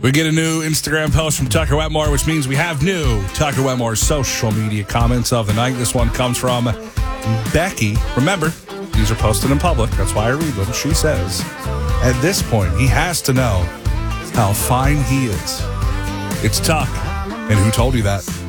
We get a new Instagram post from Tucker Wetmore, which means we have new Tucker Wetmore social media comments of the night. This one comes from Becky. Remember, these are posted in public. That's why I read them. She says, at this point, he has to know how fine he is. It's Tuck. And who told you that?